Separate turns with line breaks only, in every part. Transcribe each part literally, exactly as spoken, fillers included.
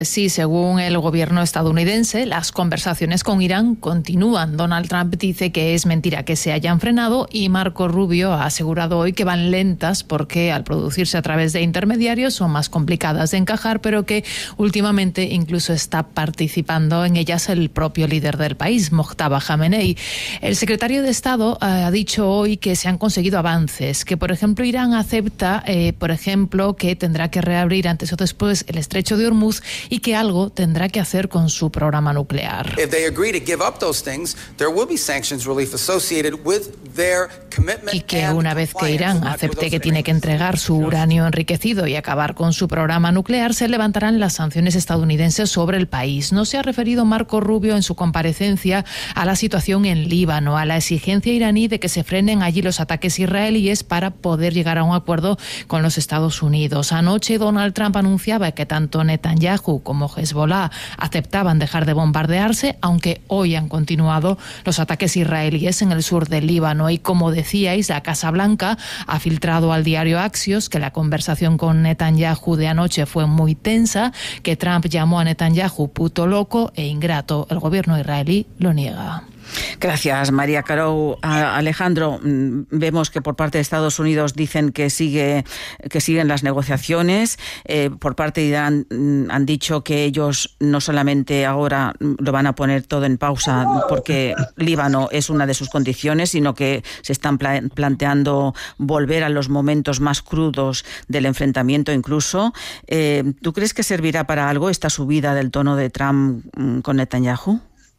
Sí, según el gobierno estadounidense, las conversaciones con Irán continúan. Donald Trump dice que es mentira que se hayan frenado y Marco Rubio ha asegurado hoy que van lentas porque al producirse a través de intermediarios son más complicadas de encajar, pero que últimamente incluso está participando en ellas el propio líder del país, Mojtaba Khamenei. El secretario de Estado ha dicho hoy que se han conseguido avances, que por ejemplo Irán acepta, eh, por ejemplo, que tendrá que reabrir antes o después el estrecho de Hormuz y que algo tendrá que hacer con su programa nuclear. Y que una vez que Irán acepte que tiene que entregar su uranio enriquecido y acabar con su programa nuclear, se levantarán las sanciones estadounidenses sobre el país. No se ha referido Marco Rubio en su comparecencia a la situación en Líbano, a la exigencia iraní de que se frenen allí los ataques israelíes para poder llegar a un acuerdo con los Estados Unidos. Anoche Donald Trump anunciaba que tanto Netanyahu como Hezbollah aceptaban dejar de bombardearse, aunque hoy han continuado los ataques israelíes en el sur del Líbano. Y como decíais, la Casa Blanca ha filtrado al diario Axios que la conversación con Netanyahu de anoche fue muy tensa, que Trump llamó a Netanyahu puto loco e ingrato. El gobierno israelí lo niega.
Gracias, María Carou. Alejandro, vemos que por parte de Estados Unidos dicen que sigue que siguen las negociaciones. Eh, por parte de Irán han dicho que ellos no solamente ahora lo van a poner todo en pausa porque Líbano es una de sus condiciones, sino que se están pla- planteando volver a los momentos más crudos del enfrentamiento incluso. Eh, ¿Tú crees que servirá para algo esta subida del tono de Trump con Netanyahu?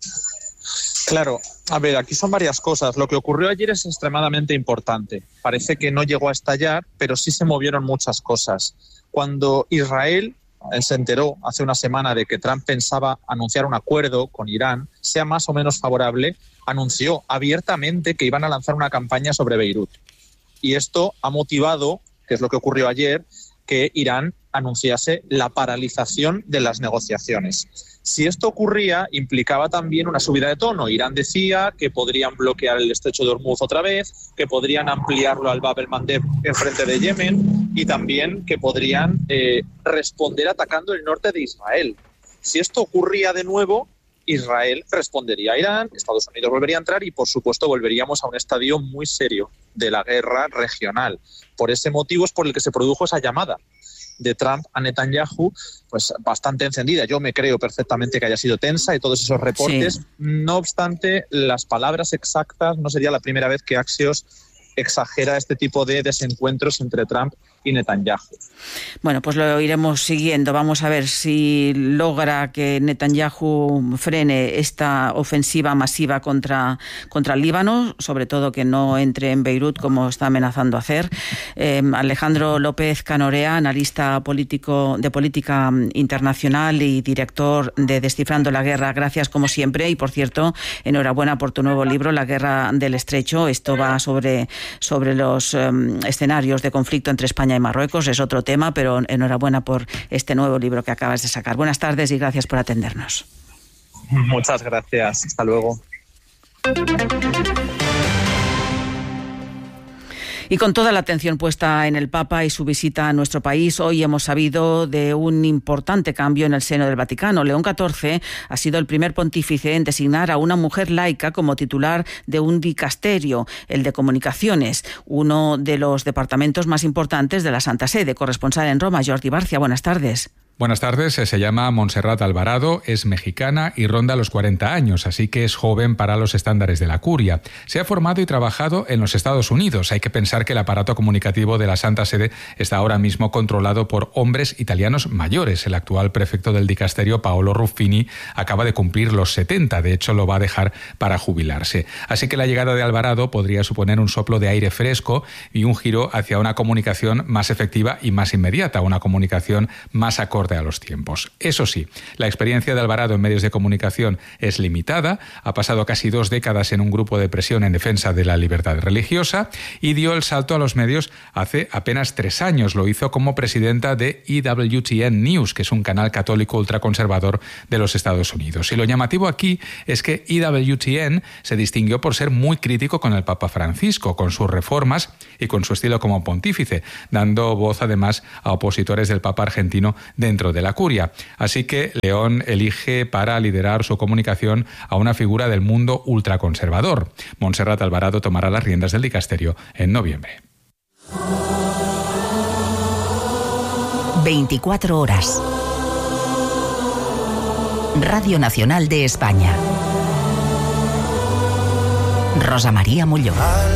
Claro, a ver, aquí son varias cosas. Lo que ocurrió ayer es extremadamente importante. Parece que no llegó a estallar, pero sí se movieron muchas cosas. Cuando Israel se enteró hace una semana de que Trump pensaba anunciar un acuerdo con Irán, sea más o menos favorable, anunció abiertamente que iban a lanzar una campaña sobre Beirut. Y esto ha motivado, que es lo que ocurrió ayer, que Irán anunciase la paralización de las negociaciones. Si esto ocurría, implicaba también una subida de tono. Irán decía que podrían bloquear el estrecho de Hormuz otra vez, que podrían ampliarlo al Bab el-Mandeb en frente de Yemen y también que podrían eh, responder atacando el norte de Israel. Si esto ocurría de nuevo, Israel respondería a Irán, Estados Unidos volvería a entrar y, por supuesto, volveríamos a un estadio muy serio de la guerra regional. Por ese motivo es por el que se produjo esa llamada de Trump a Netanyahu, pues bastante encendida. Yo me creo perfectamente que haya sido tensa y todos esos reportes. Sí. No obstante, las palabras exactas no sería la primera vez que Axios exagera este tipo de desencuentros entre Trump y Netanyahu.
Bueno, pues lo iremos siguiendo. Vamos a ver si logra que Netanyahu frene esta ofensiva masiva contra, contra el Líbano, sobre todo que no entre en Beirut como está amenazando hacer. Eh, Alejandro López Canorea, analista político de política internacional y director de Descifrando la Guerra. Gracias como siempre y, por cierto, enhorabuena por tu nuevo libro, La Guerra del Estrecho. Esto va sobre, sobre los um, escenarios de conflicto entre España y Marruecos, es otro tema, pero enhorabuena por este nuevo libro que acabas de sacar. Buenas tardes y gracias por atendernos.
Muchas gracias. Hasta luego.
Y con toda la atención puesta en el Papa y su visita a nuestro país, hoy hemos sabido de un importante cambio en el seno del Vaticano. León catorce ha sido el primer pontífice en designar a una mujer laica como titular de un dicasterio, el de Comunicaciones, uno de los departamentos más importantes de la Santa Sede. Corresponsal en Roma, Jordi Barcia, buenas tardes.
Buenas tardes, se llama Montserrat Alvarado, es mexicana y ronda los cuarenta años, así que es joven para los estándares de la curia. Se ha formado y trabajado en los Estados Unidos. Hay que pensar que el aparato comunicativo de la Santa Sede está ahora mismo controlado por hombres italianos mayores. El actual prefecto del dicasterio, Paolo Ruffini, acaba de cumplir los setenta, de hecho lo va a dejar para jubilarse. Así que la llegada de Alvarado podría suponer un soplo de aire fresco y un giro hacia una comunicación más efectiva y más inmediata, una comunicación más acorde a los tiempos. Eso sí, la experiencia de Alvarado en medios de comunicación es limitada, ha pasado casi dos décadas en un grupo de presión en defensa de la libertad religiosa y dio el salto a los medios hace apenas tres años. Lo hizo como presidenta de E W T N News, que es un canal católico ultraconservador de los Estados Unidos. Y lo llamativo aquí es que E W T N se distinguió por ser muy crítico con el Papa Francisco, con sus reformas y con su estilo como pontífice, dando voz además a opositores del Papa argentino dentro dentro de la curia. Así que León elige para liderar su comunicación a una figura del mundo ultraconservador. Montserrat Alvarado tomará las riendas del dicasterio en noviembre.
veinticuatro horas. Radio Nacional de España. Rosa María Molló.